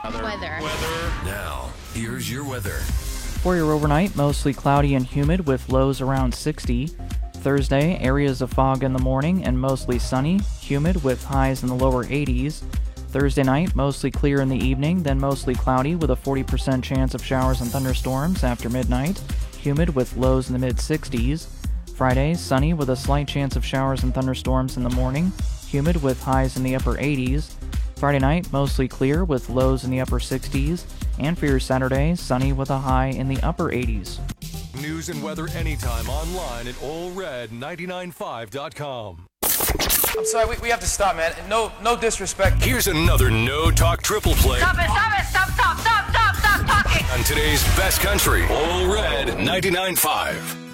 Weather. Now, here's your weather. For your overnight, mostly cloudy and humid with lows around 60. Thursday, areas of fog in the morning and mostly sunny, humid with highs in the lower 80s. Thursday night, mostly clear in the evening, then mostly cloudy with a 40% chance of showers and thunderstorms after midnight, humid with lows in the mid-60s. Friday, sunny with a slight chance of showers and thunderstorms in the morning, humid with highs in the upper 80s. Friday night, mostly clear with lows in the upper 60s. And for your Saturday, sunny with a high in the upper 80s. News and weather anytime online at allred995.com. I'm sorry, we have to stop, man. No disrespect. Here's another No Talk Triple Play. Stop talking. On today's best country, All Red 99.5.